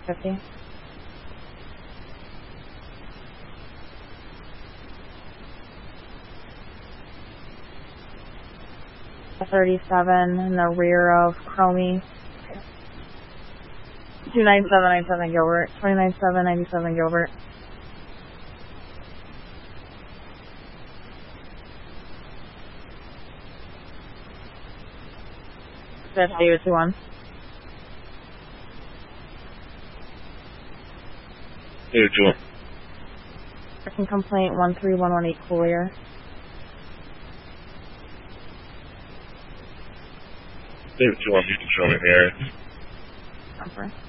50. A 37 in the rear of Chromie. 29797 Gilbert. 29797 Gilbert. David 21. David 21. Written complaint 13118 Courier. David 21, you can show me in the area. Number.